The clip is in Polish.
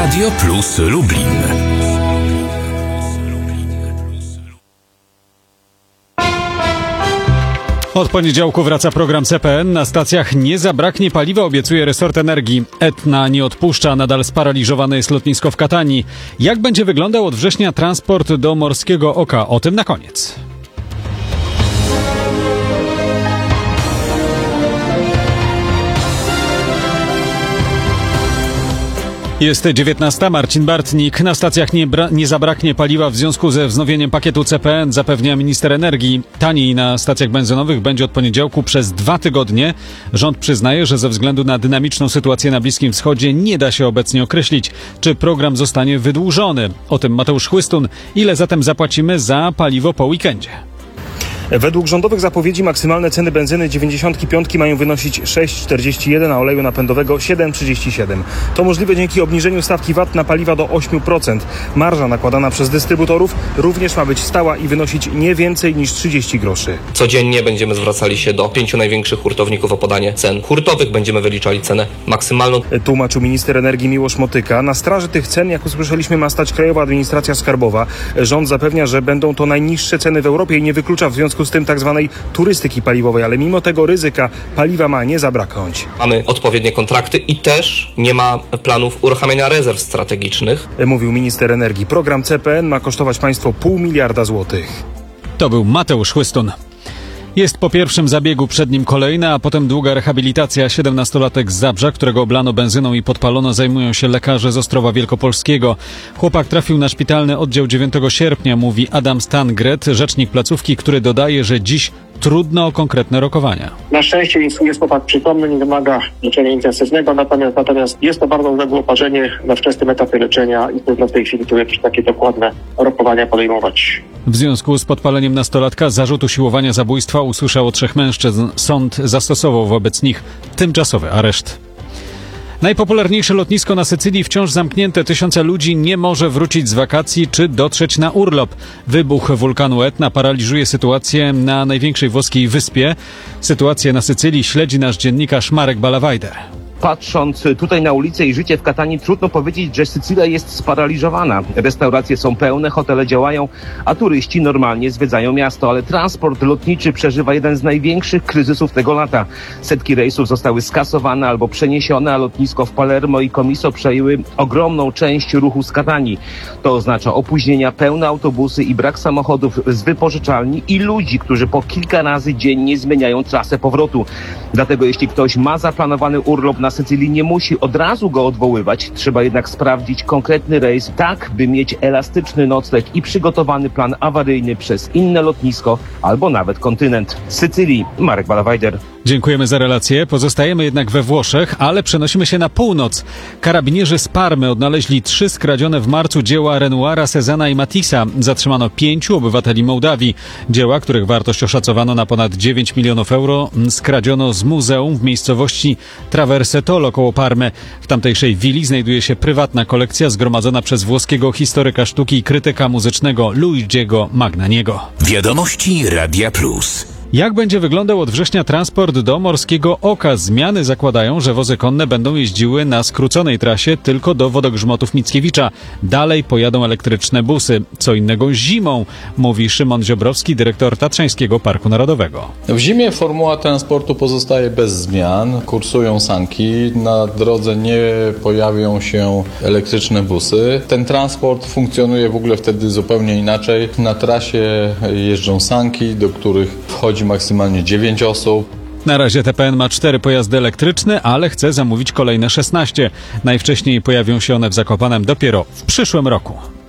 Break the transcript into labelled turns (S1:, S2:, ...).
S1: Radio Plus Lublin.
S2: Od poniedziałku wraca program CPN. Na stacjach nie zabraknie paliwa, obiecuje resort energii. Etna nie odpuszcza, nadal sparaliżowane jest lotnisko w Katanii. Jak będzie wyglądał od września transport do Morskiego Oka? O tym na koniec. Jest 19. Marcin Bartnik. Na stacjach nie zabraknie paliwa w związku ze wznowieniem pakietu CPN, zapewnia minister energii. Taniej na stacjach benzynowych będzie od poniedziałku przez 2 tygodnie. Rząd przyznaje, że ze względu na dynamiczną sytuację na Bliskim Wschodzie nie da się obecnie określić, czy program zostanie wydłużony. O tym Mateusz Chłystun. Ile zatem zapłacimy za paliwo po weekendzie?
S3: Według rządowych zapowiedzi maksymalne ceny benzyny 95 mają wynosić 6,41, a oleju napędowego 7,37. To możliwe dzięki obniżeniu stawki VAT na paliwa do 8%. Marża nakładana przez dystrybutorów również ma być stała i wynosić nie więcej niż 30 groszy.
S4: Codziennie będziemy zwracali się do 5 największych hurtowników o podanie cen hurtowych. Będziemy wyliczali cenę maksymalną.
S3: Tłumaczył minister energii Miłosz Motyka. Na straży tych cen, jak usłyszeliśmy, ma stać Krajowa Administracja Skarbowa. Rząd zapewnia, że będą to najniższe ceny w Europie i nie wyklucza w związku z tym tak zwanej turystyki paliwowej, ale mimo tego ryzyka paliwa ma nie zabraknąć.
S4: Mamy odpowiednie kontrakty i też nie ma planów uruchamiania rezerw strategicznych.
S3: Mówił minister energii. Program CPN ma kosztować państwo 0,5 miliarda złotych.
S2: To był Mateusz Chłystun. Jest po pierwszym zabiegu, przed nim kolejna, a potem długa rehabilitacja. 17-latek z Zabrza, którego oblano benzyną i podpalono, zajmują się lekarze z Ostrowa Wielkopolskiego. Chłopak trafił na szpitalny oddział 9 sierpnia, mówi Adam Stangret, rzecznik placówki, który dodaje, że dziś trudno o konkretne rokowania.
S5: Na szczęście jest chłopak przytomny, nie wymaga leczenia intensywnego, natomiast jest to bardzo uległe oparzenie na wczesnym etapie leczenia i trudno w tej chwili tu jakieś takie dokładne rokowania podejmować.
S2: W związku z podpaleniem nastolatka zarzut usiłowania zabójstwa usłyszał 3 mężczyzn. Sąd zastosował wobec nich tymczasowy areszt. Najpopularniejsze lotnisko na Sycylii wciąż zamknięte. Tysiące ludzi nie może wrócić z wakacji czy dotrzeć na urlop. Wybuch wulkanu Etna paraliżuje sytuację na największej włoskiej wyspie. Sytuację na Sycylii śledzi nasz dziennikarz Marek Balawajder.
S6: Patrząc tutaj na ulicę i życie w Katanii, trudno powiedzieć, że Sycylia jest sparaliżowana. Restauracje są pełne, hotele działają, a turyści normalnie zwiedzają miasto, ale transport lotniczy przeżywa jeden z największych kryzysów tego lata. Setki rejsów zostały skasowane albo przeniesione, a lotnisko w Palermo i Comiso przejęły ogromną część ruchu z Katanii. To oznacza opóźnienia, pełne autobusy i brak samochodów z wypożyczalni i ludzi, którzy po kilka razy dziennie zmieniają trasę powrotu. Dlatego jeśli ktoś ma zaplanowany urlop na Sycylii, nie musi od razu go odwoływać. Trzeba jednak sprawdzić konkretny rejs, tak by mieć elastyczny nocleg i przygotowany plan awaryjny przez inne lotnisko albo nawet kontynent. Z Sycylii Marek Balawajder.
S2: Dziękujemy za relację. Pozostajemy jednak we Włoszech, ale przenosimy się na północ. Karabinierzy z Parmy odnaleźli 3 skradzione w marcu dzieła Renoira, Cezanna i Matissa. Zatrzymano 5 obywateli Mołdawii. Dzieła, których wartość oszacowano na ponad 9 milionów euro, skradziono z muzeum w miejscowości Traversetolo koło Parmy. W tamtejszej willi znajduje się prywatna kolekcja zgromadzona przez włoskiego historyka sztuki i krytyka muzycznego Luigiego Magnaniego.
S1: Wiadomości Radia Plus.
S2: Jak będzie wyglądał od września transport do Morskiego Oka? Zmiany zakładają, że wozy konne będą jeździły na skróconej trasie tylko do wodogrzmotów Mickiewicza. Dalej pojadą elektryczne busy. Co innego zimą, mówi Szymon Ziobrowski, dyrektor Tatrzańskiego Parku Narodowego.
S7: W zimie formuła transportu pozostaje bez zmian. Kursują sanki. Na drodze nie pojawią się elektryczne busy. Ten transport funkcjonuje w ogóle wtedy zupełnie inaczej. Na trasie jeżdżą sanki, do których wchodzi maksymalnie 9 osób.
S2: Na razie TPN ma 4 pojazdy elektryczne, ale chce zamówić kolejne 16. Najwcześniej pojawią się one w Zakopanem dopiero w przyszłym roku.